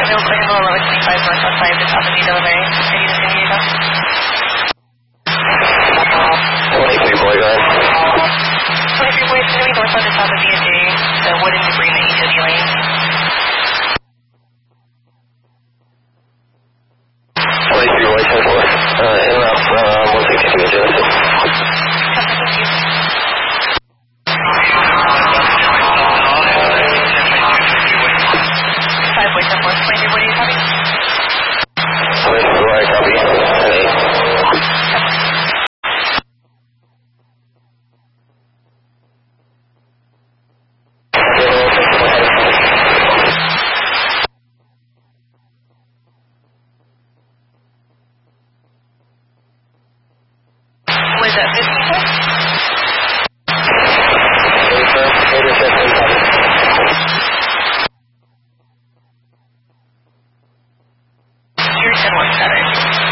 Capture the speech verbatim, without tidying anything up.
Audio clear below level twenty-five, north south five, to top of Vito Bay. Are you the San Diego? twenty-three boy guard. twenty-three boys, it's going to be north on the top of V and J, the wood and debris in the H O D lane. twenty-three boy, ten four. Uh, in route, uh, one sixty-two in Genesis. Five boys, ten four. twenty-three, what are you having? twenty-three boy, copy. ten eight. Was that fifteen foot? Two ten one seven.